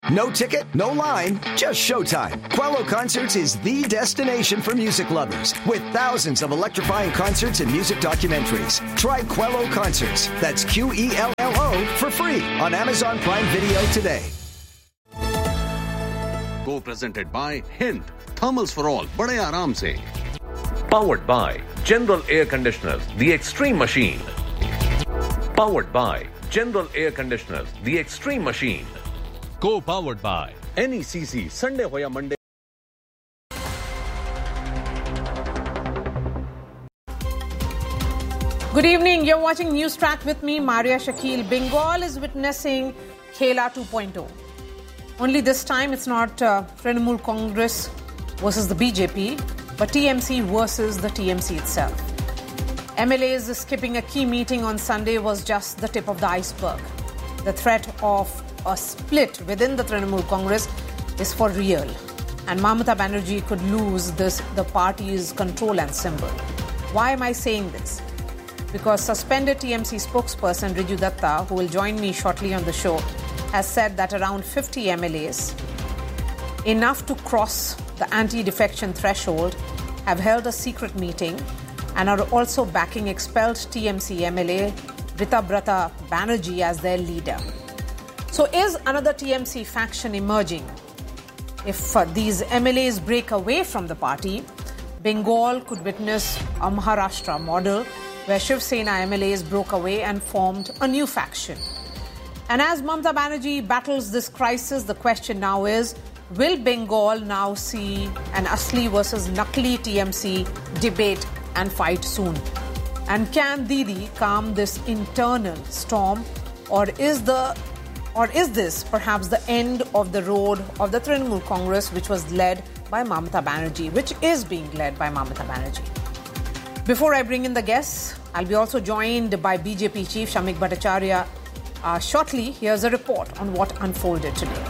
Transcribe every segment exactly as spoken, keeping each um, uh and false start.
No ticket, no line, just showtime. Quello Concerts is the destination for music lovers with thousands of electrifying concerts and music documentaries. Try Quello Concerts, that's Q E L L O, for free on Amazon Prime Video today. Co-presented by Hint, Thermals for All, bade aaram se. Powered by General Air Conditioners, the Extreme Machine. Powered by General Air Conditioners, the Extreme Machine. Co-powered by N E C C, Sunday hoya Monday. Good evening. You're watching News Track with me, Maria Shakil. Bengal is witnessing Khela two point oh. Only this time it's not uh, Trinamool Congress versus the B J P, but T M C versus the T M C itself. M L As skipping a key meeting on Sunday was just the tip of the iceberg. The threat of a split within the Trinamool Congress is for real, and Mamata Banerjee could lose this the party's control and symbol. Why am I saying this? Because suspended T M C spokesperson Riju Datta, who will join me shortly on the show, has said that around fifty M L As, enough to cross the anti-defection threshold, have held a secret meeting and are also backing expelled T M C M L A Ritabrata Banerjee as their leader. So is another T M C faction emerging? If uh, these M L As break away from the party, Bengal could witness a Maharashtra model where Shiv Sena M L As broke away and formed a new faction. And as Mamata Banerjee battles this crisis, the question now is, will Bengal now see an Asli versus Nakli T M C debate and fight soon? And can Didi calm this internal storm, or is the or is this perhaps the end of the road of the Trinamool Congress, which was led by Mamata Banerjee, which is being led by Mamata Banerjee? Before I bring in the guests, I'll be also joined by B J P Chief Shamik Bhattacharya. Uh, shortly, here's a report on what unfolded today.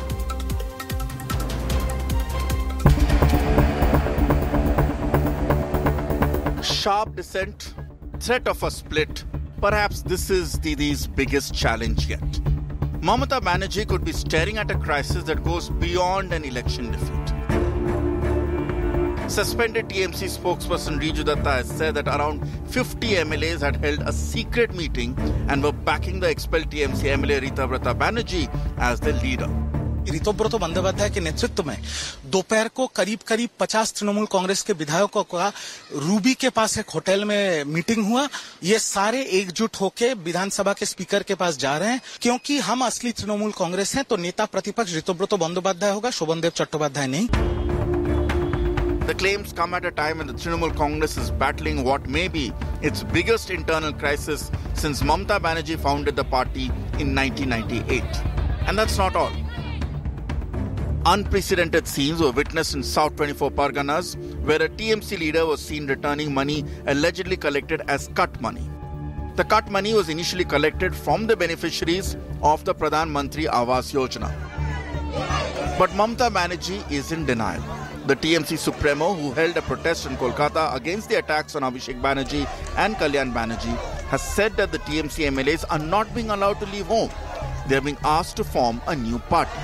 Sharp dissent, threat of a split. Perhaps this is Didi's biggest challenge yet. Mamata Banerjee could be staring at a crisis that goes beyond an election defeat. Suspended T M C spokesperson Riju Datta has said that around fifty M L As had held a secret meeting and were backing the expelled T M C M L A Ritabrata Banerjee as their leader. Ritabrata Bandyopadhyay के नेतृत्व में दोपहर को करीब करीब पचास तृणमूल कांग्रेस के विधायकों का रूबी के पास एक होटल में मीटिंग हुआ। ये सारे एकजुट होकर विधानसभा के स्पीकर के पास जा रहे हैं, क्योंकि हम असली तृणमूल कांग्रेस हैं, तो नेता प्रतिपक्ष ऋतुव्रत बंदोपाध्याय होगा, शोभनदेव चट्टोपाध्याय नहीं। The claims come at a time when the Trinamool Congress is battling what may be its biggest internal crisis since Mamata Banerjee founded the party in nineteen ninety-eight. And that's not all. Unprecedented scenes were witnessed in South twenty-four Parganas, where a T M C leader was seen returning money allegedly collected as cut money. The cut money was initially collected from the beneficiaries of the Pradhan Mantri Awas Yojana. But Mamata Banerjee is in denial. The T M C Supremo, who held a protest in Kolkata against the attacks on Abhishek Banerjee and Kalyan Banerjee, has said that the T M C M L As are not being allowed to leave home. They are being asked to form a new party.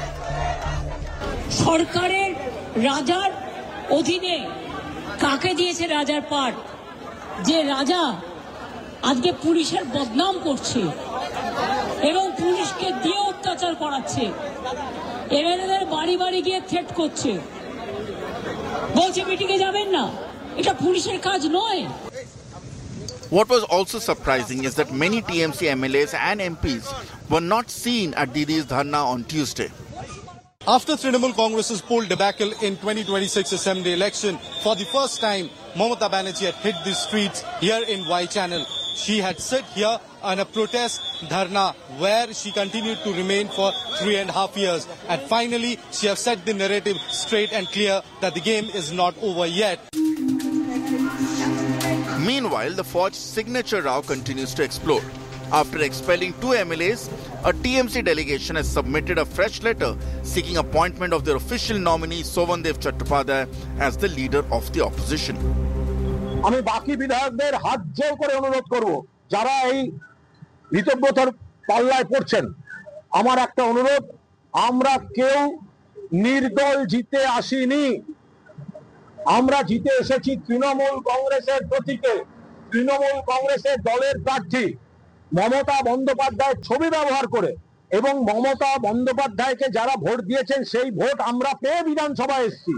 সরকারের রাজার অধীনে কাকে দিয়েছে রাজার পাট, যে রাজা আজকে পুলিশের বদনাম করছে এবং পুলিশকে দিয়ে অত্যাচার করাচ্ছে, এমএলএদের বাড়ি বাড়ি গিয়ে থ্রেট করছে, বলছে মিটিংয়ে যাবেন না, এটা পুলিশের কাজ নয়। What was also surprising is that many T M C M L As and M Ps were not seen at Didi's Dharna on Tuesday. After Trinamool Congress's poll debacle in twenty twenty-six Assembly election, for the first time, Mamata Banerjee had hit the streets here in Y Channel. She had sit here on a protest dharna where she continued to remain for three and a half years. And finally, she has set the narrative straight and clear that the game is not over yet. Meanwhile, the forged signature row continues to explode. After expelling two M L As, a T M C delegation has submitted a fresh letter seeking appointment of their official nominee Shobhandev Chattopadhyay as the leader of the opposition. আমি বাকি বিধায়কদের হাত জোড় করে অনুরোধ করব, যারা এই ঋতব্রতর পাল্লায় পড়ছেন, আমার একটা অনুরোধ, আমরা কেউ নির্দল জিতে আসিনি, আমরা জিতে এসেছি তৃণমূল কংগ্রেসের প্রতীকে। তৃণমূল কংগ্রেসের দলের প্রার্থী মমতা বন্দ্যোপাধ্যায়ের ছবি ব্যবহার করে এবং মমতা বন্দ্যোপাধ্যায়কে যারা ভোট দিয়েছেন সেই ভোট আমরা পেয়ে বিধানসভায় এসেছি।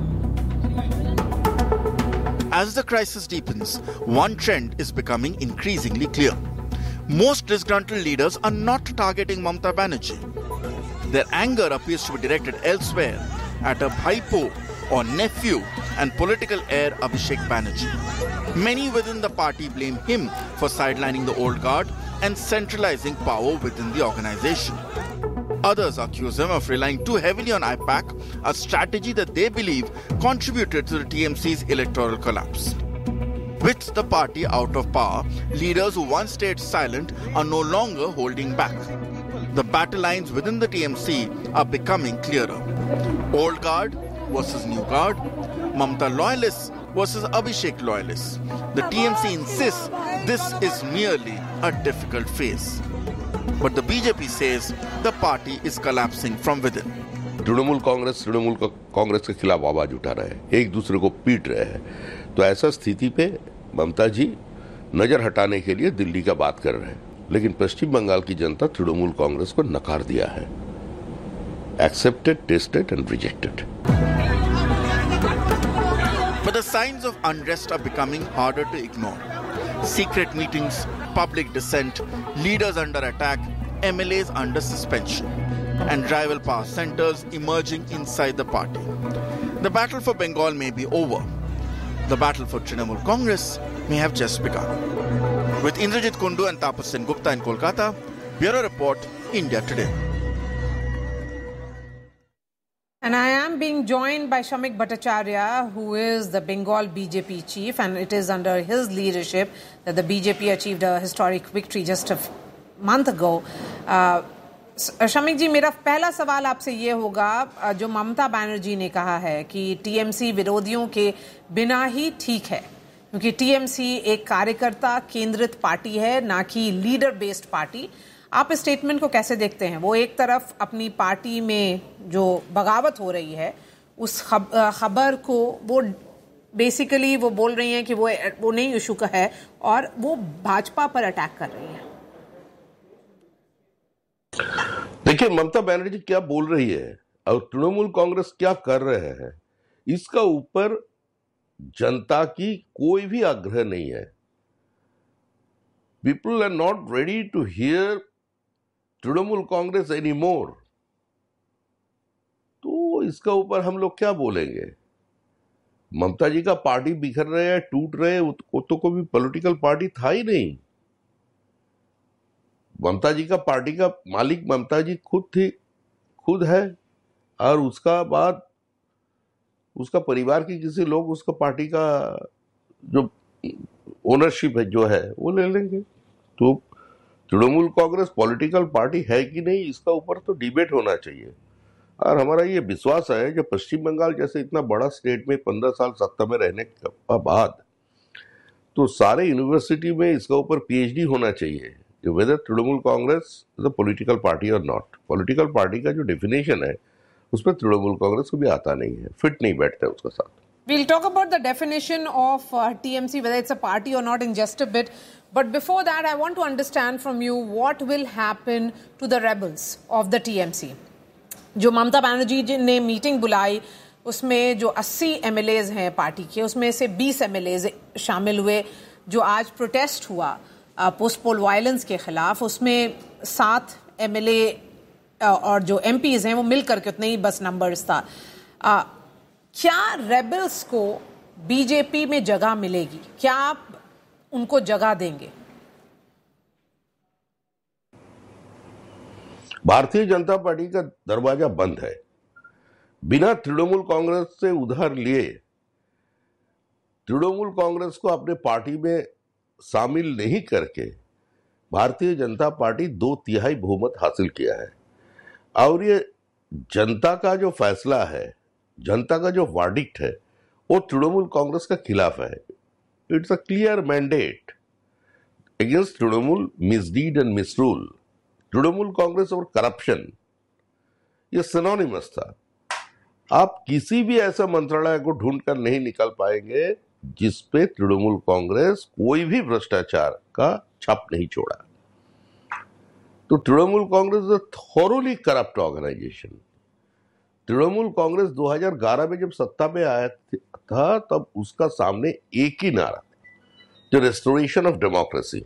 As the crisis deepens, one trend is becoming increasingly clear. Most disgruntled leaders are not targeting Mamata Banerjee. Their anger appears to be directed elsewhere, at her bhaipo or nephew and political heir Abhishek Banerjee. Many within the party blame him for sidelining the old guard and centralizing power within the organization. Others accuse him of relying too heavily on I PAC, a strategy that they believe contributed to the T M C's electoral collapse. With the party out of power, leaders who once stayed silent are no longer holding back. The battle lines within the T M C are becoming clearer. Old guard versus new guard, Mamata loyalists versus Abhishek loyalists. The T M C insists this is merely a difficult phase. But the B J P says the party is collapsing from within. Trinamool Congress Trinamool Congress के खिलाफ आवाज उठा रहे हैं, एक दूसरे को पीट रहे हैं। तो ऐसा स्थिति पे ममता जी नजर हटाने के लिए दिल्ली का बात कर रहे हैं, लेकिन पश्चिम बंगाल की जनता तृणमूल कांग्रेस को नकार दिया है। Accepted, tested and rejected. But the signs of unrest are becoming harder to ignore. Secret meetings, public dissent, leaders under attack, M L As under suspension, and rival power centers emerging inside the party. The battle for Bengal may be over. The battle for Trinamool Congress may have just begun. With Indrajit Kundu and Tapas Sen Gupta in Kolkata, Bureau Report, India Today. And I am being joined by Shamik Bhattacharya, who is the Bengal B J P chief, and it is under his leadership that the B J P achieved a historic victory just a month ago. Uh, Shamik जी, मेरा पहला सवाल आपसे ये होगा, जो ममता बनर्जी ने कहा है कि टीएमसी विरोधियों के बिना ही ठीक है, क्योंकि टीएमसी एक कार्यकर्ता केंद्रित पार्टी है, ना कि लीडर बेस्ड पार्टी। आप इस स्टेटमेंट को कैसे देखते हैं? वो एक तरफ अपनी पार्टी में जो बगावत हो रही है उस खबर को वो बेसिकली वो बोल रही हैं कि वो वो नहीं इशू का है और वो भाजपा पर अटैक कर रही है। देखिए, ममता बनर्जी क्या बोल रही है और तृणमूल कांग्रेस क्या कर रहे हैं, इसका ऊपर जनता की कोई भी आग्रह नहीं है। People are not ready to here Trinamool Congress any more. तो इसका ऊपर हम लोग क्या बोलेंगे? ममता जी का पार्टी बिखर रहे हैं, टूट रहे हैं, वो तो कोई पॉलिटिकल पार्टी था ही नहीं। ममता जी का पार्टी का मालिक ममता जी खुद थी, खुद है, और उसका बाद उसका परिवार के किसी लोग उसका पार्टी का जो ओनरशिप है जो है वो ले लेंगे। तो तृणमूल कांग्रेस पॉलिटिकल पार्टी है कि नहीं, इसका ऊपर तो डिबेट होना चाहिए। और हमारा ये विश्वास है जो पश्चिम बंगाल जैसे इतना बड़ा स्टेट में पंद्रह साल सत्ता में रहने के बाद तो सारे यूनिवर्सिटी में इसका ऊपर पीएचडी होना चाहिए, weather Trinamool Congress is a political party और नॉट। पॉलिटिकल पार्टी का जो डेफिनेशन है उस पर तृणमूल कांग्रेस को भी आता नहीं है, फिट नहीं बैठता है उसका साथ। We'll talk about the definition of uh, T M C, whether it's a party or not, in just a bit. But before that, I want to understand from you what will happen to the rebels of the T M C. जो ममता बनर्जी जी ने meeting बुलाई उसमें जो अस्सी MLAs हैं party के, उसमें से बीस एमएलएज शामिल हुए। जो आज प्रोटेस्ट हुआ पोस्ट पोल वायलेंस के खिलाफ, उसमें सात एमएलए और जो एमपीज हैं वो मिलकर के उतने ही बस नंबर्स था। आ, क्या रेबल्स को बीजेपी में जगह मिलेगी? क्या आप उनको जगह देंगे? भारतीय जनता पार्टी का दरवाजा बंद है। बिना तृणमूल कांग्रेस से उधार लिए तृणमूल कांग्रेस को अपने पार्टी में शामिल नहीं करके भारतीय जनता पार्टी दो तिहाई बहुमत हासिल किया है। और ये जनता का जो फैसला है, जनता का जो वर्डिक्ट है, वो तृणमूल कांग्रेस के खिलाफ है। It's a clear mandate against Trinamool मिसडीड and मिसरूल। Trinamool Congress और करप्शन, ये सिनोनिमस था। आप किसी भी ऐसा मंत्रालय को ढूंढ कर नहीं निकल पाएंगे जिसपे तृणमूल कांग्रेस कोई भी भ्रष्टाचार का छाप नहीं छोड़ा। तो Trinamool Congress is thoroughly corrupt organisation. Trinamool Congress दो हज़ार ग्यारह में जब सत्ता में आया था तब उसका सामने एक ही नारा था, द रेस्टोरेशन ऑफ डेमोक्रेसी।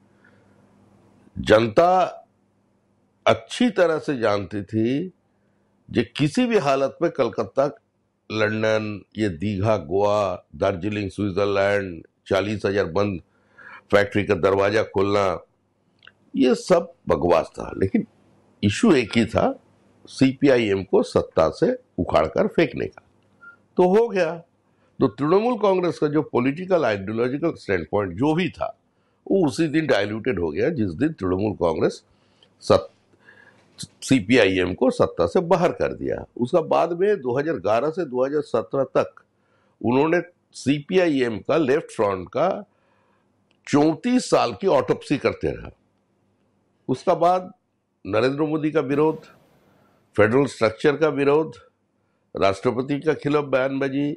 जनता अच्छी तरह से जानती थी कि किसी भी हालत में कलकत्ता, लंदन, ये दीघा, गोवा, दार्जिलिंग, स्विट्जरलैंड, चालीस हजार बंद फैक्ट्री का दरवाजा खोलना, ये सब बकवास था। लेकिन इशू एक ही था, सीपीआईएम को सत्ता से उखाड़कर फेंकने का। तो हो गया। तो तृणमूल कांग्रेस का जो पॉलिटिकल आइडियोलॉजिकल स्टैंड पॉइंट जो भी था वो उसी दिन डाइल्यूटेड हो गया जिस दिन तृणमूल कांग्रेस सीपीआईएम को सत्ता से बाहर कर दिया। उसका बाद में दो हज़ार ग्यारह से दो हज़ार सत्रह तक उन्होंने सीपीआईएम का लेफ्ट फ्रंट का चौंतीस साल की ऑटोप्सी करते रहा। उसका बाद नरेंद्र मोदी का विरोध, फेडरल स्ट्रक्चर का विरोध, राष्ट्रपति का खिलाफ बयानबाजी,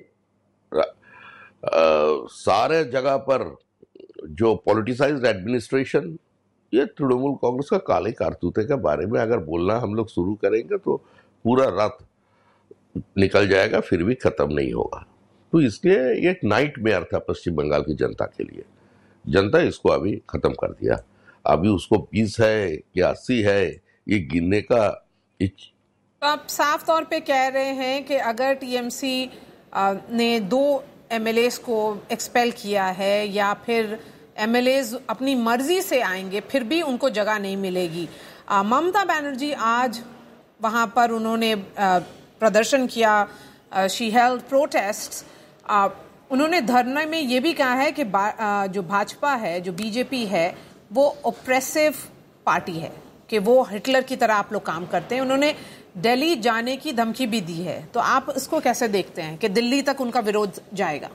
सारे जगह पर जो पॉलिटिसाइज्ड एडमिनिस्ट्रेशन, ये तृणमूल कांग्रेस का काले कारतूते के बारे में अगर बोलना हम लोग शुरू करेंगे तो पूरा रात निकल जाएगा, फिर भी खत्म नहीं होगा। तो इसलिए एक नाइटमेयर था पश्चिम बंगाल की जनता के लिए। जनता इसको अभी खत्म कर दिया। अभी उसको बीस है या अस्सी है ये गिनने का इच... तो आप साफ तौर पे कह रहे हैं कि अगर टीएमसी ने दो एमएलएस को एक्सपेल किया है या फिर एमएलएस अपनी मर्जी से आएंगे फिर भी उनको जगह नहीं मिलेगी। ममता बनर्जी आज वहां पर उन्होंने आ, प्रदर्शन किया, शी हेल्ड प्रोटेस्ट। उन्होंने धरने में ये भी कहा है कि आ, जो भाजपा है, जो बीजेपी है, वो ऑप्रेसिव पार्टी है, कि वो हिटलर की तरह आप लोग काम करते हैं। उन्होंने दिल्ली जाने की धमकी भी दी है। तो आप इसको कैसे देखते हैं कि दिल्ली तक उनका विरोध जाएगा?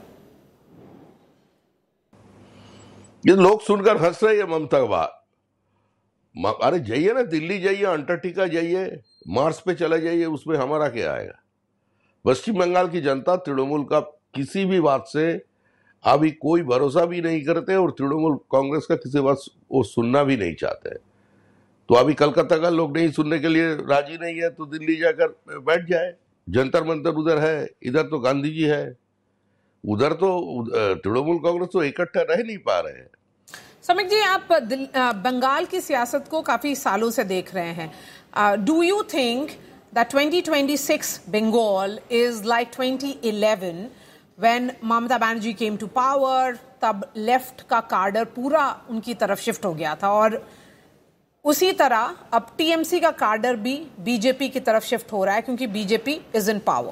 ये लोग सुनकर हंस रहे हैं ममता का बात। अरे जाइए ना, दिल्ली जाइए, अंटार्कटिका जाइए, मार्स पे चले जाइए, उसमें हमारा क्या आएगा। पश्चिम बंगाल की जनता तृणमूल का किसी भी बात से अभी कोई भरोसा भी नहीं करते और तृणमूल कांग्रेस का किसी बात वो सुनना भी नहीं चाहते। तो अभी कलकत्ता का लोग नहीं सुनने के लिए राजी नहीं है तो दिल्ली जाकर बैठ जाए। जंतर मंतर उधर है, इधर तो गांधी जी है, उधर तो तृणमूल कांग्रेस तो इकट्ठा रह नहीं पा रहे हैं। समीक जी, आप बंगाल की सियासत को काफी सालों से देख रहे हैं। Do you think that twenty twenty six Bengal is like twenty eleven when Mamata Banerjee came to power? तब लेफ्ट का कार्डर पूरा उनकी तरफ शिफ्ट हो गया था और उसी तरह अब टीएमसी का कार्डर भी बीजेपी की तरफ शिफ्ट हो रहा है क्योंकि बीजेपी इज इन पावर।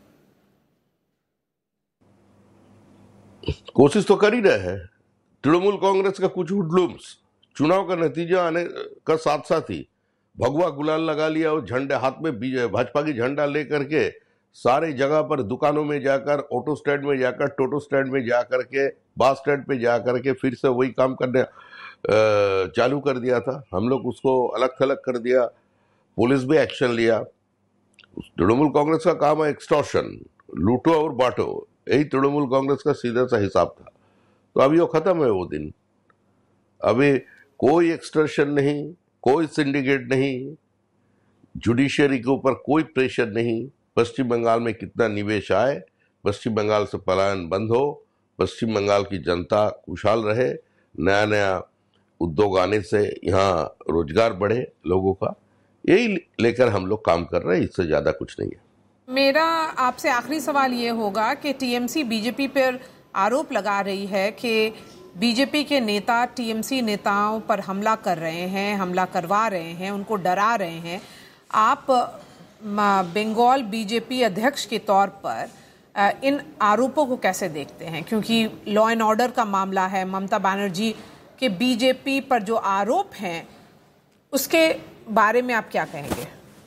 कोशिश तो कर ही रहे हैं तृणमूल कांग्रेस का कुछ हुडलूम्स। चुनाव का नतीजा आने का साथ साथ ही भगवा गुलाल लगा लिया और झंडे हाथ में भाजपा की झंडा लेकर के सारे जगह पर दुकानों में जाकर, ऑटो स्टैंड में जाकर, टोटो स्टैंड में जाकर के, बस स्टैंड पे जाकर के फिर से वही काम करने चालू कर दिया था। हम लोग उसको अलग थलग कर दिया, पुलिस भी एक्शन लिया। तृणमूल कांग्रेस का काम है एक्सटॉर्शन, लूटो और बांटो, यही तृणमूल कांग्रेस का सीधा सा हिसाब था। तो अभी वो खत्म है वो दिन। अभी कोई एक्सटॉर्शन नहीं, कोई सिंडिकेट नहीं, जुडिशियरी के ऊपर कोई प्रेशर नहीं। पश्चिम बंगाल में कितना निवेश आए, पश्चिम बंगाल से पलायन बंद हो, पश्चिम बंगाल की जनता खुशहाल रहे, नया नया उद्योग आने से यहाँ रोजगार बढ़े लोगों का, यही लेकर हम लोग काम कर रहे हैं। इससे ज्यादा कुछ नहीं है। मेरा आपसे आखिरी सवाल ये होगा कि टीएमसी बीजेपी पर आरोप लगा रही है कि बीजेपी के नेता टीएमसी नेताओं पर हमला कर रहे हैं, हमला करवा रहे हैं, उनको डरा रहे हैं। आप बंगाल बीजेपी अध्यक्ष के तौर पर इन आरोपों को कैसे देखते हैं? क्योंकि लॉ एंड ऑर्डर का मामला है, ममता बनर्जी के बीजेपी पर जो आरोप हैं उसके बारे में आप क्या कहेंगे?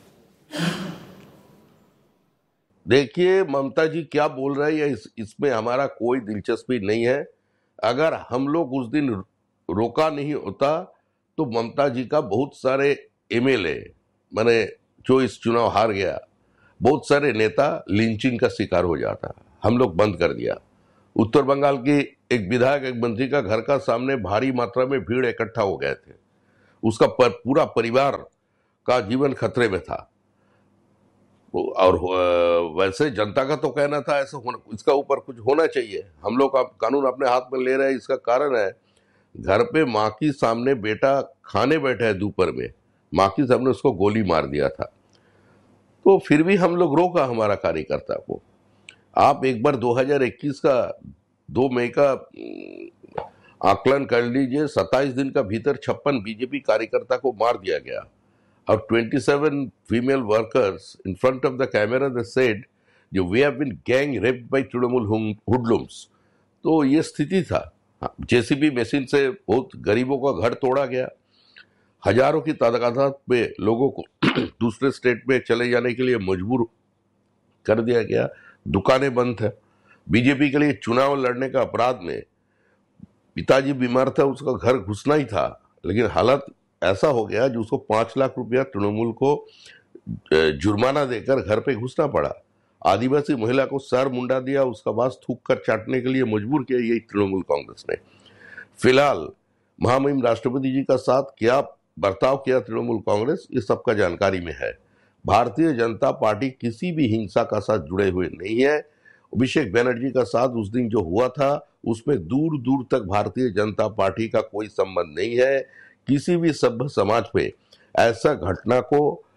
देखिए, ममता जी क्या बोल रही है इस, इसमें हमारा कोई दिलचस्पी नहीं है। अगर हम लोग उस दिन रोका नहीं होता तो ममता जी का बहुत सारे एमएलए, माने जो इस चुनाव हार गया, बहुत सारे नेता लिंचिंग का शिकार हो जाता। हम लोग बंद कर दिया। उत्तर बंगाल की एक विधायक, एक मंत्री का घर का सामने भारी मात्रा में भीड़ इकट्ठा हो गए थे। उसका पर, पूरा परिवार का जीवन खतरे में था। और वैसे जनता का तो कहना था ऐसा होना, इसका ऊपर कुछ होना चाहिए। हम लोग अब कानून अपने हाथ में ले रहे हैं। इसका कारण है, घर पे माँ की सामने बेटा खाने बैठा है दोपहर में, माँ की सामने उसको गोली मार दिया था। तो फिर भी हम लोग रोका हमारा कार्यकर्ता को। आप एक बार दो हज़ार इक्कीस का दो मई का आकलन कर लीजिए। सत्ताईस दिन का भीतर छप्पन बीजेपी कार्यकर्ता को मार दिया गया और सत्ताईस female workers in front of the camera they said जो we have been gang raped by Trinamool हुडलुम्स। तो ये स्थिति था। जेसीबी मशीन से बहुत गरीबों का घर तोड़ा गया। हजारों की तादाद में लोगों को दूसरे स्टेट में चले जाने के लिए मजबूर कर दिया गया। दुकानें बंद है। बीजेपी के लिए चुनाव लड़ने का अपराध में पिताजी बीमार था, उसका घर घुसना ही था, लेकिन हालत ऐसा हो गया जो उसको पांच लाख रुपया तृणमूल को जुर्माना देकर घर पे घुसना पड़ा। आदिवासी महिला को सर मुंडा दिया, उसका बांस थूक कर चाटने के लिए मजबूर किया यही तृणमूल कांग्रेस ने। फिलहाल महामहिम राष्ट्रपति जी का साथ क्या बर्ताव किया तृणमूल कांग्रेस, इस सबका जानकारी में है। भारतीय जनता पार्टी किसी भी हिंसा का साथ जुड़े हुए नहीं है। अभिषेक बनर्जी का साथ उस दिन जो हुआ था उसमें दूर दूर तक भारतीय जनता पार्टी का कोई संबंध नहीं है। किसी भी सभ्य समाज पे ऐसा घटना को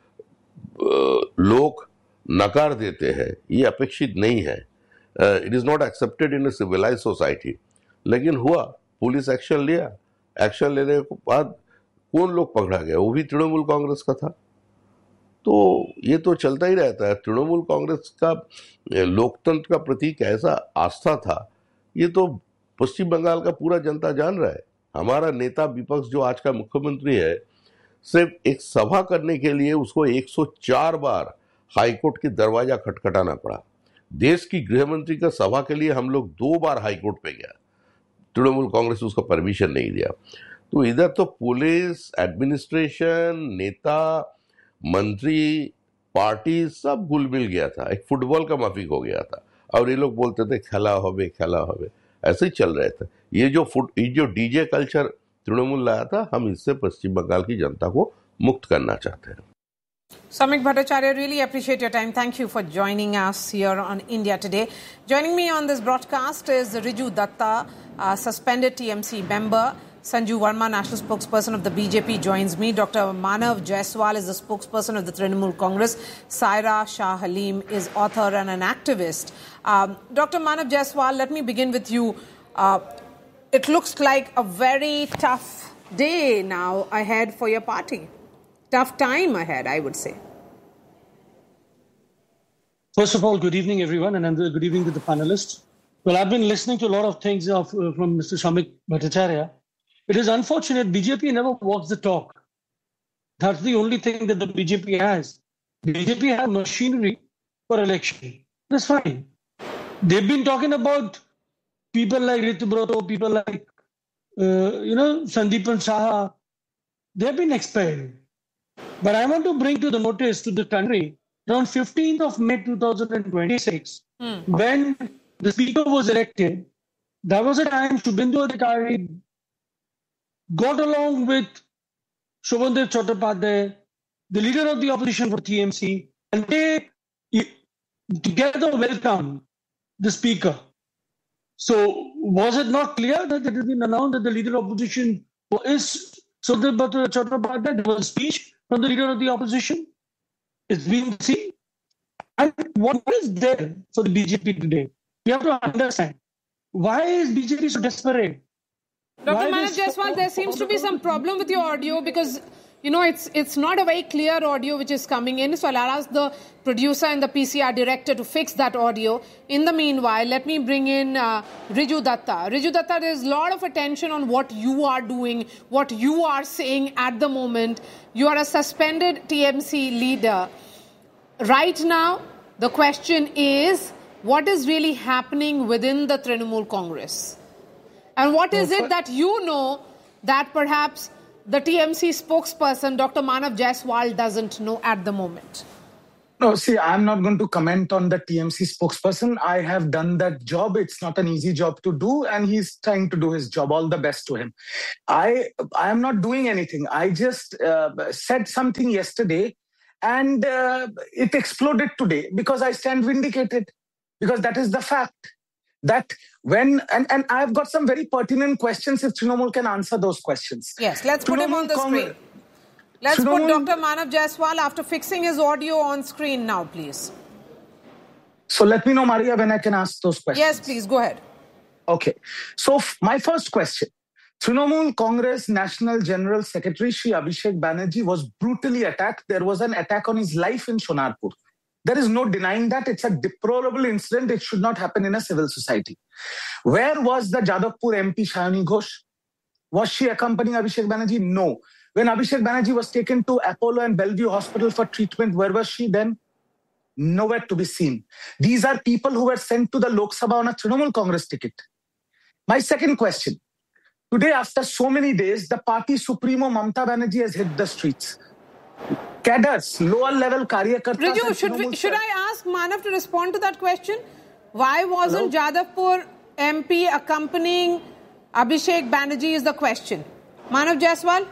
लोग नकार देते हैं, ये अपेक्षित नहीं है। It is not accepted in A civilised society. लेकिन हुआ, पुलिस एक्शन लिया। एक्शन लेने के बाद कौन लोग पकड़ा गया, वो भी तृणमूल कांग्रेस का था। तो ये तो चलता ही रहता है। तृणमूल कांग्रेस का लोकतंत्र का प्रतीक ऐसा आस्था था, ये तो पश्चिम बंगाल का पूरा जनता जान रहा है। हमारा नेता विपक्ष जो आज का मुख्यमंत्री है, सिर्फ एक सभा करने के लिए उसको एक सौ चार बार हाईकोर्ट की दरवाजा खटखटाना पड़ा। देश की गृह मंत्री का सभा के लिए हम लोग दो बार हाईकोर्ट पे गया, तृणमूल कांग्रेस उसको परमिशन नहीं दिया। तो इधर तो पुलिस, एडमिनिस्ट्रेशन, नेता, मंत्री, पार्टी सब घुल मिल गया था। एक फुटबॉल का माफिक हो गया था और ये लोग बोलते थे खेला होवे खेला होवे, ऐसे ही चल रहे थे। ये जो फुट ये जो डीजे कल्चर तृणमूल लाया था, हम इससे पश्चिम बंगाल की जनता को मुक्त करना चाहते हैं। Samik Bhattacharya, really appreciate your time. Thank you for joining us here on India Today. Joining me on this broadcast is Riju Datta, uh, suspended T M C member. Sanju Verma, national spokesperson of the B J P, joins me. Doctor Manav Jaiswal is the spokesperson of the Trinamool Congress. Saira Shah Halim is author and an activist. Um, Doctor Manav Jaiswal, let me begin with you. Uh, it looks like a very tough day now ahead for your party. Tough time ahead, I would say. First of all, good evening, everyone, and good evening to the panelists. Well, I've been listening to a lot of things of, uh, from Mister Samik Bhattacharya. It is unfortunate B J P never walks the talk. That's the only thing that the B J P has. B J P has machinery for election. That's fine. They've been talking about people like Ritu Broto, people like, uh, you know, Sandeepan Saha. They've been expelled. But I want to bring to the notice to the country, around fifteenth of May two thousand twenty-six, hmm. when the speaker was elected, that was a time Shubhendu Adhikari got along with Shobhandev Chattopadhyay, the leader of the opposition for T M C, and they together welcomed the speaker. So was it not clear that it has been announced that the leader of opposition is Shobhandev Chattopadhyay? There was a speech from the leader of the opposition. It's been seen. And what is there for the B J P today? We have to understand. Why is B J P so desperate? Doctor Manav Jaiswal, there seems to be some problem with your audio because, you know, it's it's not a very clear audio which is coming in. So I'll ask the producer and the P C R director to fix that audio. In the meanwhile, let me bring in uh, Riju Datta. Riju Datta, there's a lot of attention on what you are doing, what you are saying at the moment. You are a suspended T M C leader. Right now, the question is, what is really happening within the Trinamool Congress? And what is it that you know that perhaps the T M C spokesperson, Doctor Manav Jaiswal, doesn't know at the moment? No, see, I'm not going to comment on the T M C spokesperson. I have done that job. It's not an easy job to do, and he's trying to do his job. All the best to him. I, I am not doing anything. I just uh, said something yesterday, and uh, it exploded today because I stand vindicated, because that is the fact. That when, and, and I've got some very pertinent questions if Trinamool can answer those questions. Yes, let's put him on the screen. Let's put Doctor Manav Jaiswal after fixing his audio on screen now, please. So let me know, Maria, when I can ask those questions. Yes, please, go ahead. Okay. So f- my first question. Trinamool Congress National General Secretary Shri Abhishek Banerjee was brutally attacked. There was an attack on his life in Shonarpur. There is no denying that. It's a deplorable incident. It should not happen in a civil society. Where was the Jadavpur M P Shayani Ghosh? Was she accompanying Abhishek Banerjee? No. When Abhishek Banerjee was taken to Apollo and Bellevue Hospital for treatment, where was she then? Nowhere to be seen. These are people who were sent to the Lok Sabha on a Trinamool Congress ticket. My second question. Today, after so many days, the party supremo Mamata Banerjee has hit the streets. Cadres, lower level karyakartas... Riju, should, we, should I ask Manav to respond to that question? Why wasn't Hello? Jadavpur M P accompanying Abhishek Banerjee is the question. Manav Jaiswal?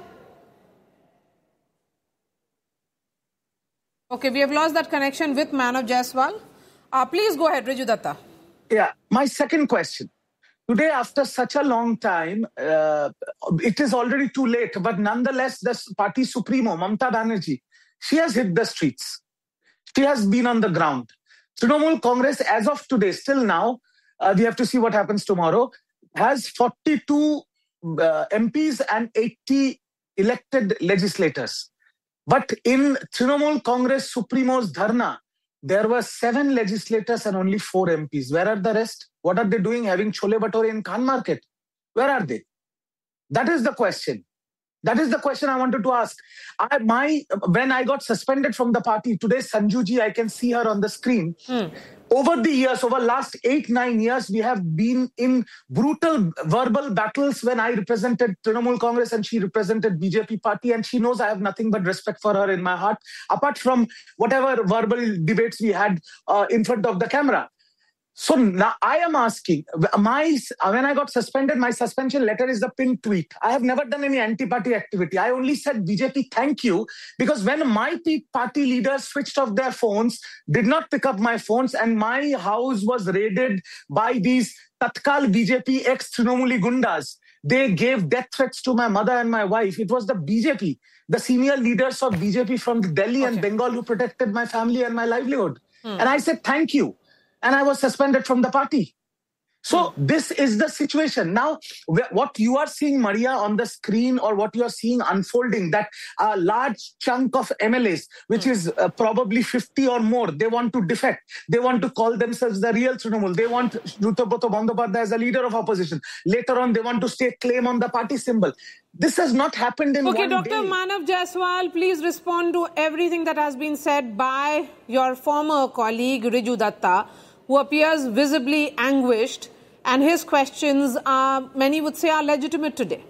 Okay, we have lost that connection with Manav Jaiswal. Uh, please go ahead, Riju Datta. Yeah, my second question. Today, after such a long time, uh, it is already too late. But nonetheless, the party supremo, Mamata Banerjee, she has hit the streets. She has been on the ground. Trinamool Congress, as of today, still now, uh, we have to see what happens tomorrow, has forty-two uh, M Ps and eighty elected legislators. But in Trinamool Congress Supremo's Dharna, there were seven legislators and only four M Ps. Where are the rest? What are they doing having chole bhature in Khan Market? Where are they? That is the question. That is the question I wanted to ask. I, my, when I got suspended from the party, today Sanju ji, I can see her on the screen. Hmm. Over the years, over last eight, nine years, we have been in brutal verbal battles when I represented Trinamool Congress and she represented B J P party, and she knows I have nothing but respect for her in my heart, apart from whatever verbal debates we had uh, in front of the camera. So now I am asking, my when I got suspended, my suspension letter is the pinned tweet. I have never done any anti-party activity. I only said B J P, thank you, because when my party leaders switched off their phones, did not pick up my phones, and my house was raided by these Tatkal B J P ex-Trinamooli Gundas. They gave death threats to my mother and my wife. It was the B J P, the senior leaders of B J P from Delhi okay. and Bengal who protected my family and my livelihood. Hmm. And I said, thank you. And I was suspended from the party. So hmm. this is the situation. Now, what you are seeing, Maria, on the screen, or what you are seeing unfolding, that a large chunk of M L As, which hmm. is uh, probably fifty or more, they want to defect. They want to call themselves the real Trinamool. They want Rutabroto Bandyopadhyay as a leader of opposition. Later on, they want to stake claim on the party symbol. This has not happened in okay, one Doctor day. Okay, Doctor Manav Jaiswal, please respond to everything that has been said by your former colleague, Riju Datta, who appears visibly anguished, and his questions, are, many would say, are legitimate today.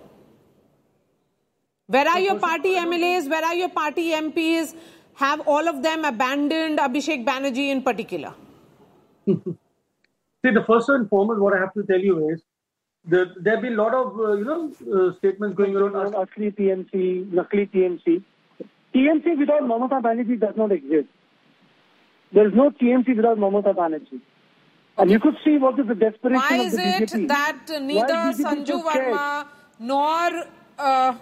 Where are your party M L As? Where are your party M Ps? Have all of them abandoned Abhishek Banerjee in particular? See, the first and foremost, what I have to tell you is, the, there have been a lot of, uh, you know, uh, statements going around. Asli T M C, Nakli T M C. T M C without Mamata Banerjee does not exist. There is no T M C without Mamata Banerjee. And you could see what is the desperation Why of the B J P. Why is it that neither Sanju Verma nor uh,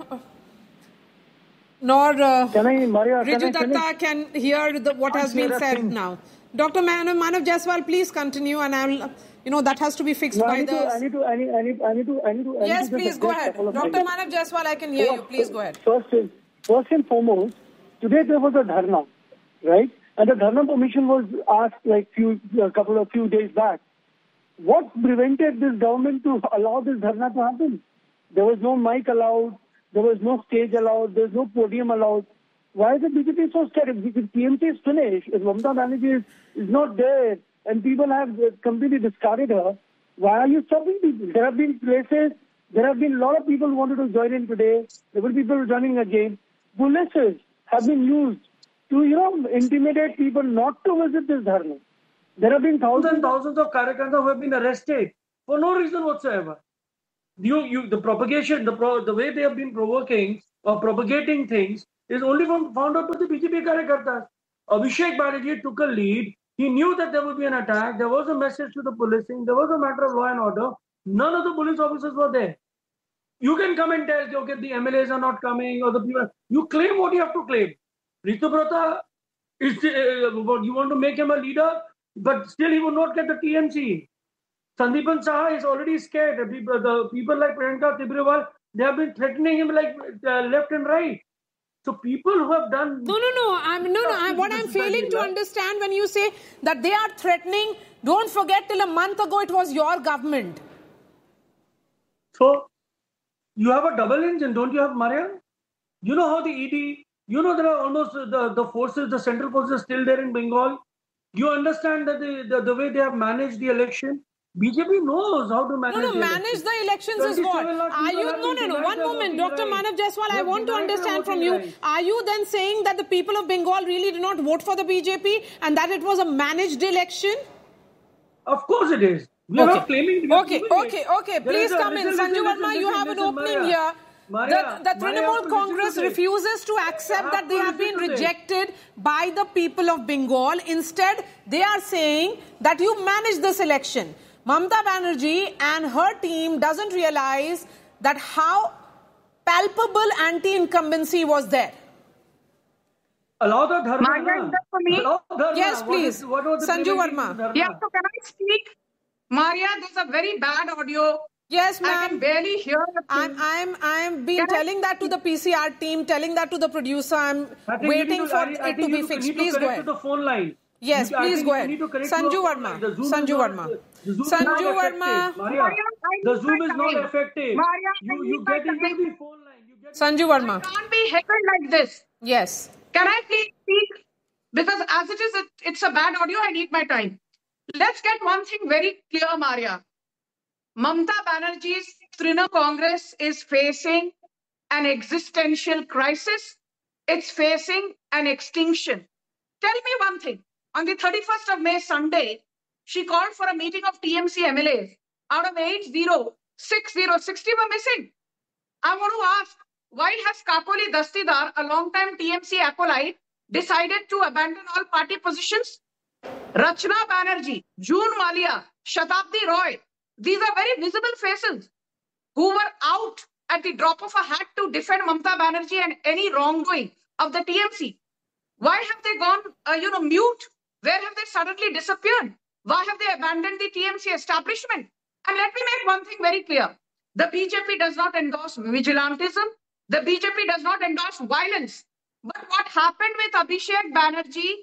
nor uh, can I, Maria, Riju can Datta can hear the, what has been said thing. now? Doctor Manav, Manav Jaiswal, please continue, and I'll, you know, that has to be fixed no, by I need the... To, I need to, I need, I need, I need to, I need to... I yes, need to please, go ahead. Doctor Manav Jaiswal, I can hear so, you. Please go ahead. First, first and foremost, today there was a dharna, right? And the dharna permission was asked like few, a couple of few days back. What prevented this government to allow this dharna to happen? There was no mic allowed. There was no stage allowed. There was no podium allowed. Why is the B J P so scared? If T M C is finished, if Mamata Banerjee is, is not there, and people have completely discarded her, why are you stopping people? There have been places There have been a lot of people who wanted to join in today. There will be people joining again. Polices have been used to, you know, intimidate people not to visit this dharna. There have been thousands and thousands of Karyakartas who have been arrested for no reason whatsoever. You, you, the propagation, the pro, the way they have been provoking or propagating things is only from, found out by the B J P Karyakartas. Abhishek Banerjee took a lead. He knew that there would be an attack. There was a message to the policing. There was a matter of law and order. None of the police officers were there. You can come and tell, okay, the M L As are not coming or the people. You claim what you have to claim. Ritubrata, is uh, you want to make him a leader, but still he will not get the T M C. Sandeepan Saha is already scared. The people, the people like Priyanka Tibrewal, they have been threatening him like uh, left and right. So people who have done... No, no, no. I'm, no, no. I'm, what I'm failing to understand when you say that they are threatening, don't forget till a month ago it was your government. So, you have a double engine, don't you have, Maria? You know how the E D, you know there are almost the, the forces, the central forces are still there in Bengal. You understand that the, the, the way they have managed the election? B J P knows how to manage. No, no, the manage elections. the elections is what? Are you, no, no, no, one moment, Doctor Manav Jaiswal, I want to understand from you. Right. Are you then saying that the people of Bengal really did not vote for the B J P and that it was a managed election? Of course it is. We okay. are not claiming. Okay, okay, okay. Please come in. Sanju Verma, you have an opening here. The, the Trinamool Congress refuses to accept that they have been rejected by the people of Bengal. Instead, they are saying that you managed this election. Mamata Banerjee and her team doesn't realize that how palpable anti-incumbency was there. Allow the dharma. Maria, for me? Dharma. Yes, please. What is, what Sanju Verma. Yeah, so can I speak? Maria, there's a very bad audio. Yes, ma'am. I can barely hear it. I'm, I'm, I'm been telling I... that to the P C R team, telling that to the producer. I'm waiting to, for I, I it to be fixed. Please go ahead. To the phone line. Yes, you, please go ahead. Sanju Verma. Sanju Verma. Sanju Verma. Maria, the Zoom is not effective. Maria, you you get into the phone line. You get Sanju Verma. I can't be heckled like this. Yes. Can I please speak? Because as it is, it, it's a bad audio. I need my time. Let's get one thing very clear, Maria. Mamata Banerjee's Trinamool Congress is facing an existential crisis. It's facing an extinction. Tell me one thing. On the thirty-first of May, Sunday, she called for a meeting of T M C M L As. Out of eight zero, six zero, sixty were missing. I want to ask, why has Kakoli Dastidar, a long-time T M C acolyte, decided to abandon all party positions? Rachna Banerjee, June Malia, Shatabdi Roy, these are very visible faces who were out at the drop of a hat to defend Mamata Banerjee and any wrongdoing of the T M C. Why have they gone, uh, you know, mute? Where have they suddenly disappeared? Why have they abandoned the T M C establishment? And let me make one thing very clear. The B J P does not endorse vigilantism. The B J P does not endorse violence. But what happened with Abhishek Banerjee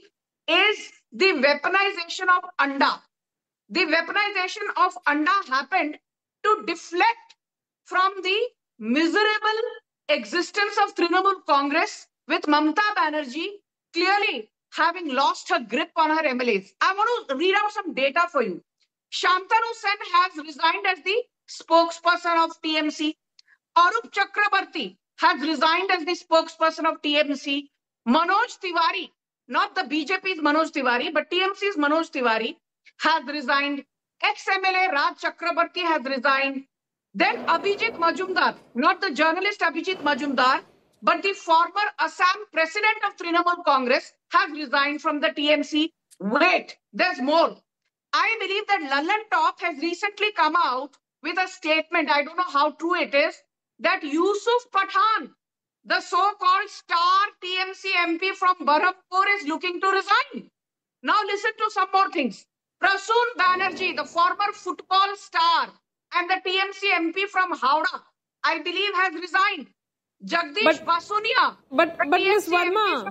is the weaponization of Anda. The weaponization of Anda happened to deflect from the miserable existence of Trinamool Congress with Mamata Banerjee clearly having lost her grip on her M L As. I want to read out some data for you. Shantanu Sen has resigned as the spokesperson of T M C. Arup Chakrabarti has resigned as the spokesperson of T M C. Manoj Tiwari, not the B J P's Manoj Tiwari, but T M C's Manoj Tiwari, has resigned. Ex-M L A Raj Chakrabarti has resigned. Then Abhijit Majumdar, not the journalist Abhijit Majumdar, but the former Assam president of Trinamool Congress, has resigned from the T M C. Wait, there's more. I believe that Lallan Top has recently come out with a statement, I don't know how true it is, that Yusuf Pathan, the so-called star T M C M P from Berhampur, is looking to resign. Now listen to some more things. Prasoon Banerjee, the former football star and the T M C M P from Howrah, I believe has resigned. Jagdish Basunia. But, but Miz Verma,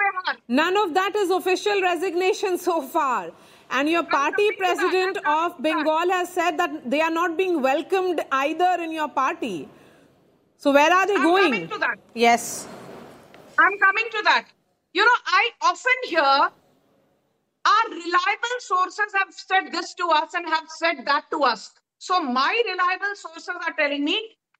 none of that is official resignation so far. And your party president of Bengal has said that they are not being welcomed either in your party. So where are they I'm going? coming to that. Yes. I'm coming to that. You know, I often hear our reliable sources have said this to us and have said that to us. So my reliable sources are telling me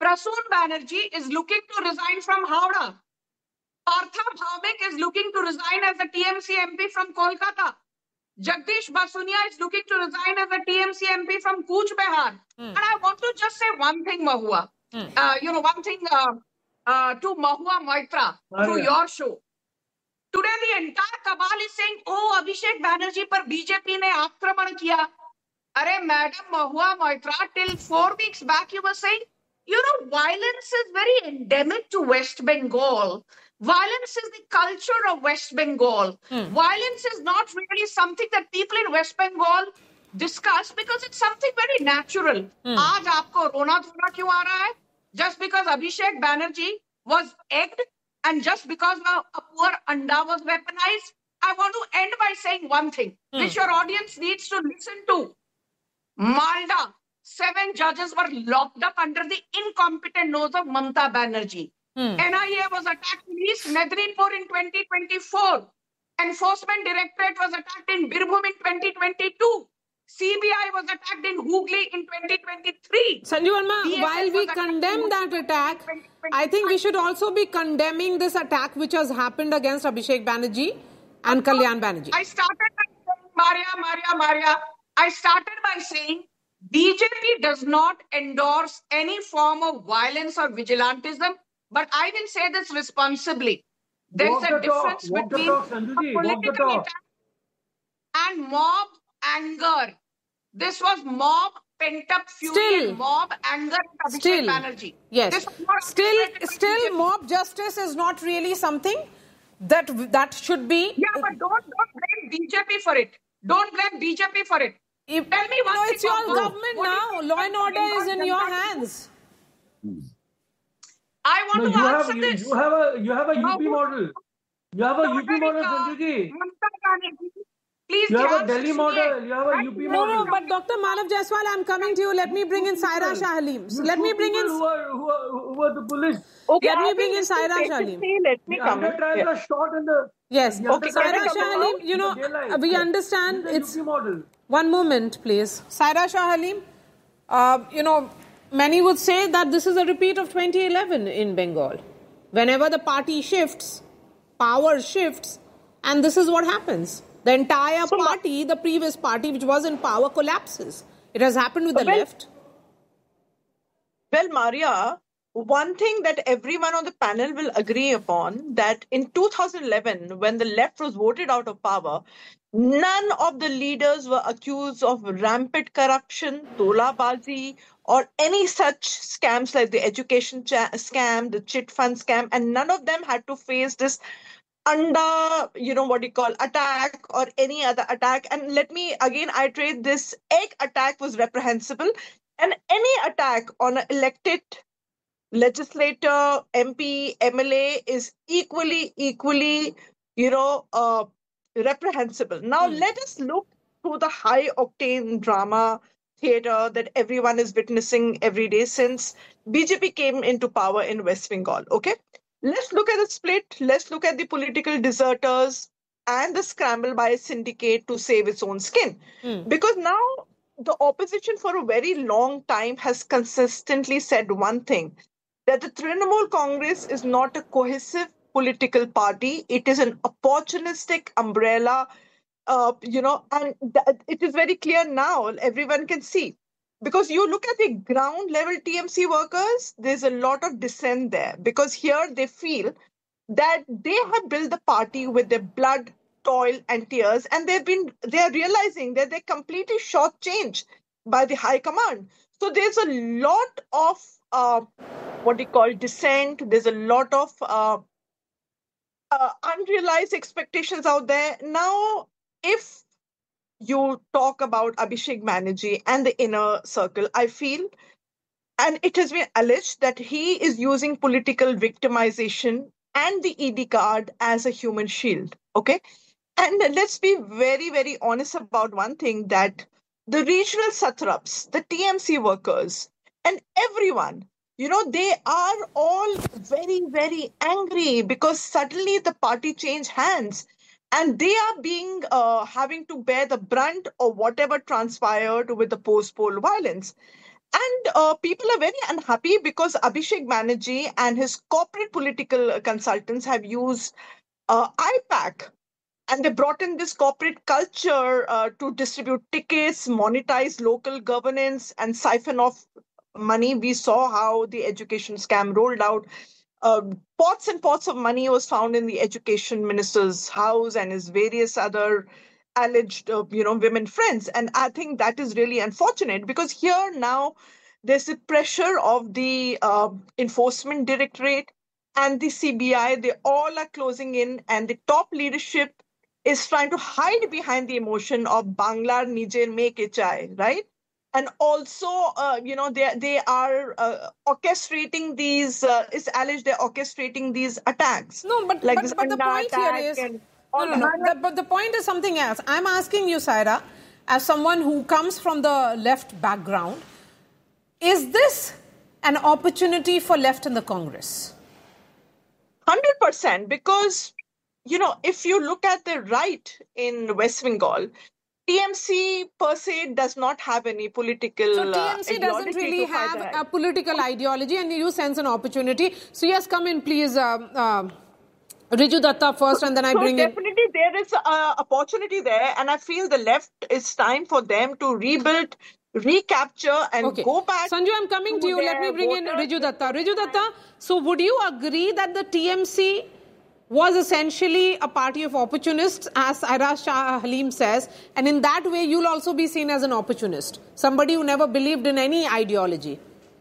Prasoon Banerjee is looking to resign from Howrah. Partha Bhaumik is looking to resign as a T M C M P from Kolkata. Jagdish Basunia is looking to resign as a T M C M P from Cooch Behar. Mm. And I want to just say one thing, Mahua. Mm. Uh, you know, one thing uh, uh, to Mahua Moitra oh, through yeah. your show. Today, the entire cabal is saying, oh, Abhishek Banerjee par B J P ne akraman kiya. Arey, Madam Mahua Moitra, till four weeks back, you were saying, you know, violence is very endemic to West Bengal. Violence is the culture of West Bengal. Hmm. Violence is not really something that people in West Bengal discuss because it's something very natural. Hmm. Aaj aapko rona dhona kyun aa raha hai? Just because Abhishek Banerjee was egged and just because a poor anda was weaponized. I want to end by saying one thing, hmm. which your audience needs to listen to. Malda, seven judges were locked up under the incompetent nose of Mamta Banerjee. Hmm. N I A was attacked in East Medinipur in twenty twenty-four. Enforcement Directorate was attacked in Birbhum in twenty twenty-two. C B I was attacked in Hooghly in twenty twenty-three. Sanju Verma, while we condemn that attack, I think we should also be condemning this attack which has happened against Abhishek Banerjee and Kalyan Banerjee. I started by saying, Maria, Maria, Maria, I started by saying B J P does not endorse any form of violence or vigilantism. But I will say this responsibly. There's walk a the difference talk. between talk, political attack and mob anger. This was mob pent-up fury still, and mob anger at Abhishek still, Banerjee. Yes. Still, still mob justice is not really something that that should be... Yeah, but don't, don't blame B J P for it. Don't blame B J P for it. If, Tell me one no, thing. It's your government now. Law and order is in your hands. Hmm. I want no, to you answer have, this. You, you have a you have a U P model. You have a U P model, Sanjuji. Please, you have a Delhi model. You have a U P no, model. No, but Doctor Manav Jaiswal, I'm coming to you. Let me bring in Saira Shah Halim. Let me bring in. Who are, who are, who are the police? Okay, let me bring in Saira Shah Halim. Let me the come. Under trials are shot in the. Yes. The okay, Saira Shah Halim. You know, we understand it's. U P model. One moment, please. Saira Shah Halim. Uh, you know. Many would say that this is a repeat of twenty eleven in Bengal. Whenever the party shifts, power shifts, and this is what happens. The entire so, party, the previous party which was in power, collapses. It has happened with the well, left. Well, Maria, one thing that everyone on the panel will agree upon, that in two thousand eleven, when the left was voted out of power, none of the leaders were accused of rampant corruption, tolabazi, or any such scams like the education cha- scam, the chit fund scam, and none of them had to face this under, you know, what you call attack or any other attack. And let me again iterate, this egg attack was reprehensible, and any attack on an elected legislator, M P, M L A is equally, equally, you know, uh, reprehensible. Now, mm. let us look to the high-octane drama theater that everyone is witnessing every day since B J P came into power in West Bengal, okay? Let's look at the split. Let's look at the political deserters and the scramble by a syndicate to save its own skin. Mm. Because now the opposition for a very long time has consistently said one thing, that the Trinamool Congress is not a cohesive political party. It is an opportunistic umbrella, uh, you know, and th- it is very clear now. Everyone can see. Because you look at the ground level T M C workers, there's a lot of dissent there. Because here they feel that they have built the party with their blood, toil and tears, and they've been, they are realizing that they're completely shortchanged by the high command. So there's a lot of uh, what you call dissent. There's a lot of uh, uh, unrealized expectations out there. Now, if you talk about Abhishek Banerjee and the inner circle, I feel, and it has been alleged that he is using political victimization and the E D card as a human shield. Okay. And let's be very, very honest about one thing, that the regional satraps, the T M C workers, and everyone, you know, they are all very, very angry because suddenly the party changed hands and they are being, uh, having to bear the brunt of whatever transpired with the post-poll violence. And uh, people are very unhappy because Abhishek Banerjee and his corporate political consultants have used uh, I PAC, and they brought in this corporate culture uh, to distribute tickets, monetize local governance, and siphon off money. We saw how the education scam rolled out. Uh, pots and pots of money was found in the education minister's house and his various other alleged, uh, you know, women friends. And I think that is really unfortunate because here now there's the pressure of the uh, enforcement directorate and the C B I. They all are closing in, and the top leadership is trying to hide behind the emotion of Bangla Nijer Make Chai, right? And also, uh, you know, they they are uh, orchestrating these. Uh, it's alleged they're orchestrating these attacks. No, but like but, this but the point here is and no, no, no. The, but the point is something else. I'm asking you, Saira, as someone who comes from the left background, is this an opportunity for left in the Congress? Hundred percent, because you know, if you look at the right in West Bengal, T M C per se does not have any political. So T M C uh, doesn't really have a political ideology, and you sense an opportunity. So yes, come in, please. Uh, uh, Riju Datta first, and then I so bring in. Definitely, there is an opportunity there, and I feel the left, it's time for them to rebuild, recapture, and okay. go back. Sanju, I'm coming to, to you. Let me bring in Riju Datta. Riju Datta, so would you agree that the T M C was essentially a party of opportunists, as Saira Shah Halim says, and in that way you'll also be seen as an opportunist, somebody who never believed in any ideology?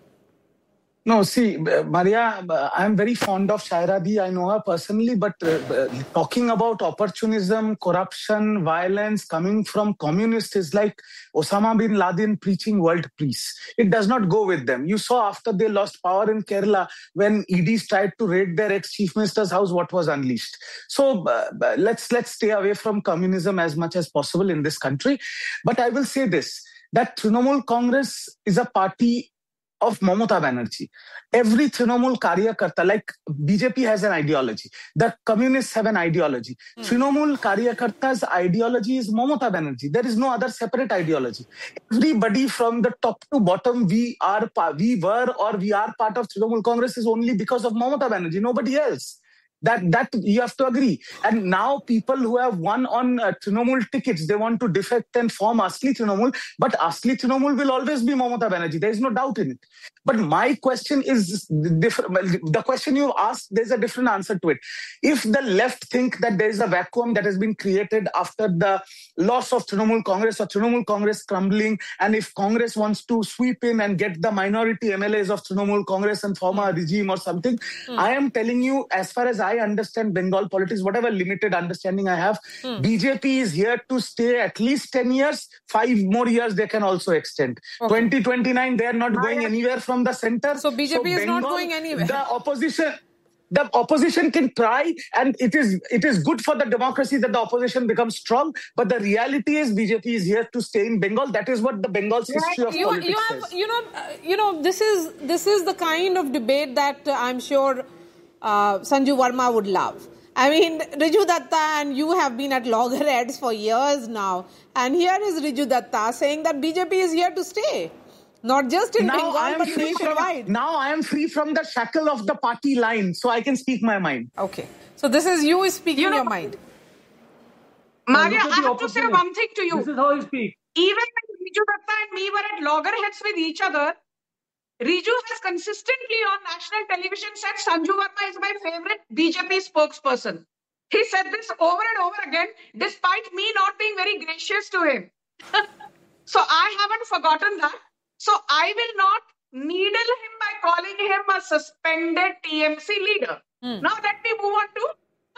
No, see, Maria, I'm very fond of Shaira Di. I know her personally, but uh, talking about opportunism, corruption, violence coming from communists is like Osama bin Laden preaching world peace. It does not go with them. You saw after they lost power in Kerala, when E Ds tried to raid their ex-chief minister's house, what was unleashed. So uh, let's let's stay away from communism as much as possible in this country. But I will say this, that Trinamool Congress is a party of Mamata Banerjee. Every Trinamool Karyakarta, like B J P has an ideology. The communists have an ideology. Mm. Trinamool Karyakarta's ideology is Mamata Banerjee. There is no other separate ideology. Everybody from the top to bottom, we are, we were or we are part of Trinamool Congress is only because of Mamata Banerjee, nobody else. That that you have to agree. And now people who have won on uh, Trinamool tickets, they want to defect and form Asli Trinamool. But Asli Trinamool will always be Mamata Banerjee. There is no doubt in it. But my question is different. The question you asked, there's a different answer to it. If the left think that there is a vacuum that has been created after the loss of Trinamool Congress or Trinamool Congress crumbling, and if Congress wants to sweep in and get the minority M L As of Trinamool Congress and form a regime or something, mm. I am telling you, as far as I understand Bengal politics, whatever limited understanding I have, mm. B J P is here to stay at least ten years, five more years they can also extend. Okay. twenty twenty-nine, they are not I going am- anywhere from the center. So B J P so is Bengal, not going anywhere. The opposition... The opposition can try, and it is it is good for the democracy that the opposition becomes strong. But the reality is, B J P is here to stay in Bengal. That is what the Bengal's history of you, politics you have, says. You know, uh, you know, this is this is the kind of debate that uh, I'm sure uh, Sanju Verma would love. I mean, Riju Datta and you have been at loggerheads for years now, and here is Riju Datta saying that B J P is here to stay. Not just in now Bengal, I am but free nationwide. From, now I am free from the shackle of the party line, so I can speak my mind. Okay. So this is you speaking you know, your mind. Maria, I have to say one thing to you. This is how you speak. Even when Riju Datta and me were at loggerheads with each other, Riju has consistently on national television said Sanju Verma is my favorite B J P spokesperson. He said this over and over again, despite me not being very gracious to him. So I haven't forgotten that. So I will not needle him by calling him a suspended T M C leader. Mm. Now let me move on to,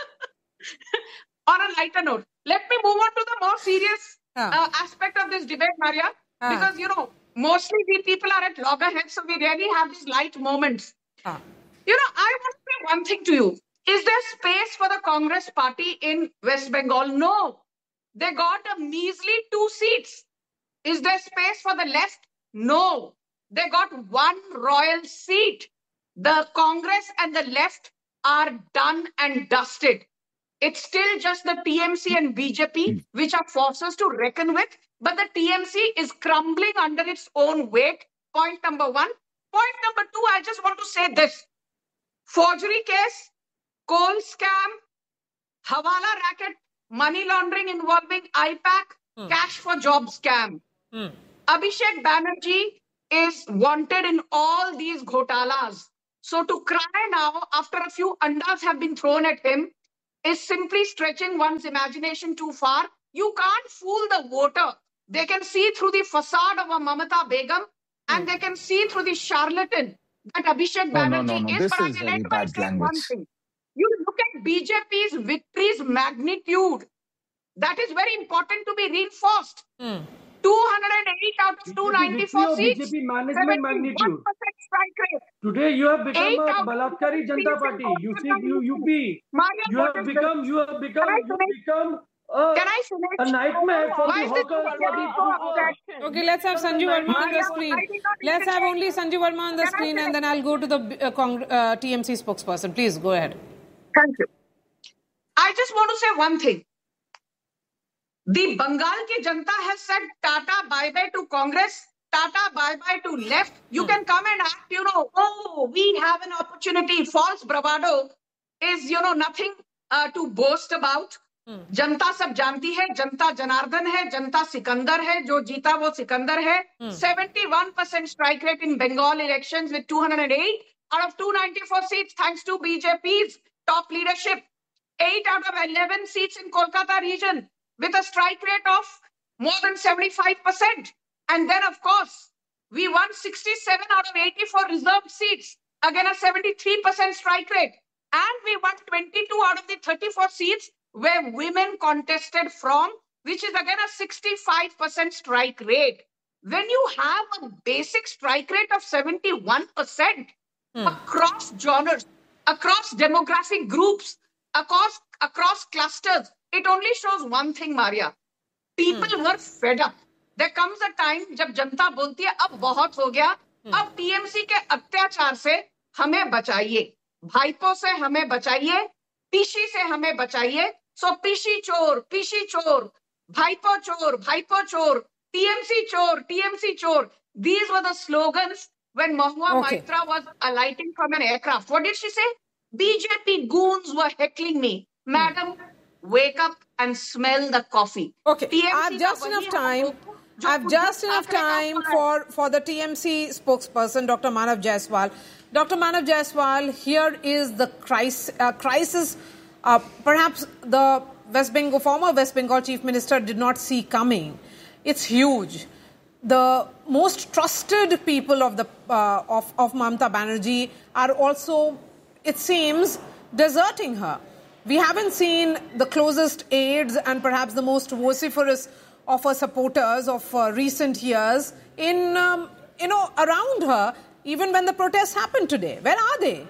on a lighter note, let me move on to the more serious uh. Uh, aspect of this debate, Maria. Uh. Because, you know, mostly we people are at loggerheads, so we really have these light moments. Uh. You know, I want to say one thing to you. Is there space for the Congress party in West Bengal? No. They got a measly two seats. Is there space for the left? No, they got one royal seat. The Congress and the left are done and dusted. It's still just the T M C and B J P, which are forces to reckon with. But the T M C is crumbling under its own weight. point number one. Point number two, I just want to say this. Forgery case, coal scam, Hawala racket, money laundering involving I PAC, hmm. cash for job scam. Hmm. Abhishek Banerjee is wanted in all these ghotalas. So to cry now after a few andas have been thrown at him is simply stretching one's imagination too far. You can't fool the voter. They can see through the facade of a Mamata Begum and they can see through the charlatan that Abhishek oh, Banerjee no, no, no. is. This but is I very bad language. You look at B J P's victory's magnitude. That is very important to be reinforced. Hmm. two hundred eight out of two ninety-four seats. B J P management magnitude. Strike rate. Today you have become a Balatkari Janata Party. You see, you U P. You have become, you have become, you become a, Can I a nightmare for the hawkers. Okay, let's have Sanjeev Verma on the screen. Let's have only Sanjeev Verma on the screen, and then I'll go to the uh, Cong- uh, T M C spokesperson. Please go ahead. Thank you. I just want to say one thing. The Bengal ki Janta has said Tata bye-bye to Congress, Tata bye-bye to left. You hmm. can come and act, you know, oh, we have an opportunity. False bravado is, you know, nothing uh, to boast about. Hmm. Janta sab janti hai, Janta Janardhan hai, Janta Sikandar hai, jo jeeta wo Sikandar hai. Hmm. seventy-one percent strike rate in Bengal elections with two hundred eight out of two ninety-four seats thanks to B J P's top leadership. eight out of eleven seats in Kolkata region with a strike rate of more than seventy-five percent. And then, of course, we won sixty-seven out of eighty-four reserved seats, again a seventy-three percent strike rate. And we won twenty-two out of the thirty-four seats where women contested from, which is again a sixty-five percent strike rate. When you have a basic strike rate of seventy-one percent hmm. across genres, across demographic groups, across, across clusters, it only shows one thing, Maria. People hmm. were fed up. There comes a time जब जनता बोलती है अब बहुत हो गया, hmm. अब T M C के अत्याचार से हमें बचाइए, भाईपों से हमें बचाइए, पीशी से हमें बचाइए. So पीशी चोर, पीशी चोर, भाईपो चोर, भाईपो चोर, T M C चोर, T M C चोर. These were the slogans when Mahua okay. Maitra was alighting from an aircraft. What did she say? B J P goons were heckling me. Madam, wake up and smell the coffee. Okay, I have just enough time. I have just enough time for, for the T M C spokesperson, Doctor Manav Jaiswal. Doctor Manav Jaiswal, here is the crisis. Uh, crisis uh, perhaps the West Bengal, former West Bengal Chief Minister did not see coming. It's huge. The most trusted people of the uh, of, of Mamata Banerjee are also, it seems, deserting her. We haven't seen the closest aides and perhaps the most vociferous of her supporters of uh, recent years in, um, you know, around her, even when the protests happened today. Where are they?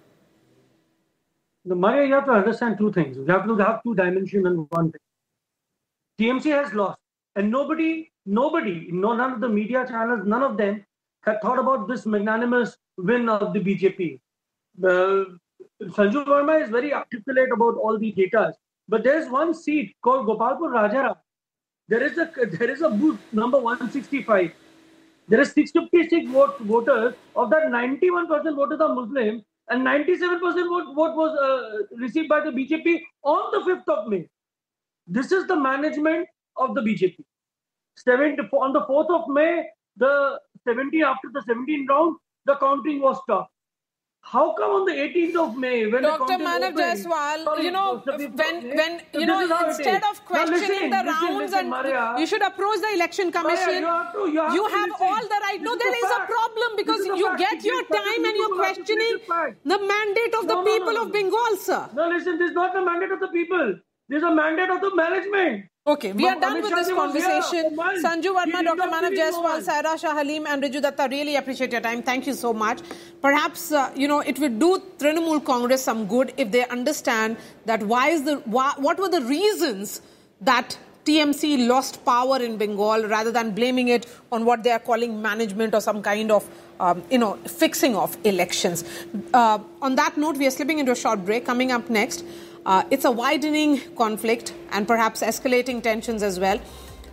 No, Maria, you have to understand two things. You have to have two dimensions and one thing. T M C has lost. And nobody, nobody, no, none of the media channels, none of them had thought about this magnanimous win of the B J P. Uh, Sanjeev Verma is very articulate about all the data. But there is one seat called Gopalpur Rajara. There is a there is a booth number one sixty-five. There are six hundred fifty-six vote, voters. Of that, ninety-one percent voters are Muslim and ninety-seven percent vote, vote was uh, received by the B J P on the fifth of May. This is the management of the B J P. seventy, on the fourth of May, the seventeen after the seventeenth round, the counting was stopped. How come on the eighteenth of May, when Doctor Manav Jaiswal, sorry, you know, when, when you know, instead of questioning listen, the rounds listen, listen, and Maria, you should approach the election commission. Maria, you have, to, you have, you to have listen. all the right. This No, is there is a a problem because you fact. get your time and you're questioning the mandate of the no, people no, no. of Bengal, sir. No, listen, this is not the mandate of the people. This is a mandate of the management. Okay, we are done with this conversation. Sanjeev Verma, Doctor Manav Jaiswal, Saira Shah Halim and Riju Datta, really appreciate your time. Thank you so much. Perhaps, uh, you know, it would do Trinamool Congress some good if they understand that why is the why, what were the reasons that T M C lost power in Bengal rather than blaming it on what they are calling management or some kind of, um, you know, fixing of elections. Uh, on that note, we are slipping into a short break. Coming up next, Uh, it's a widening conflict and perhaps escalating tensions as well.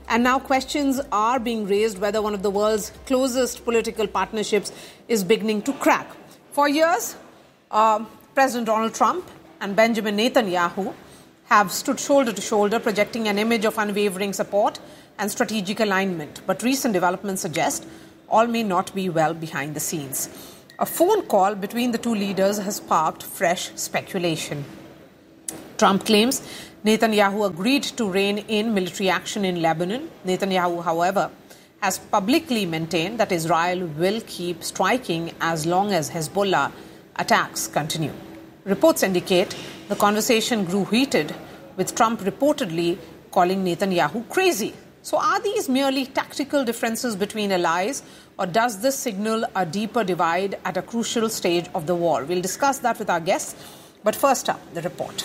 And now questions are being raised whether one of the world's closest political partnerships is beginning to crack. For years, uh, President Donald Trump and Benjamin Netanyahu have stood shoulder to shoulder, projecting an image of unwavering support and strategic alignment. But recent developments suggest all may not be well behind the scenes. A phone call between the two leaders has sparked fresh speculation. Trump claims Netanyahu agreed to rein in military action in Lebanon. Netanyahu, however, has publicly maintained that Israel will keep striking as long as Hezbollah attacks continue. Reports indicate the conversation grew heated, with Trump reportedly calling Netanyahu crazy. So are these merely tactical differences between allies, or does this signal a deeper divide at a crucial stage of the war? We'll discuss that with our guests. But first up, the report.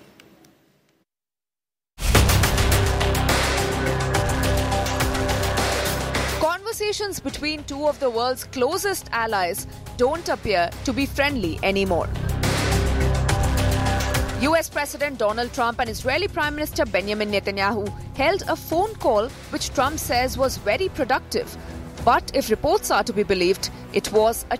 Conversations between two of the world's closest allies don't appear to be friendly anymore. U S President Donald Trump and Israeli Prime Minister Benjamin Netanyahu held a phone call which Trump says was very productive. But if reports are to be believed, it was a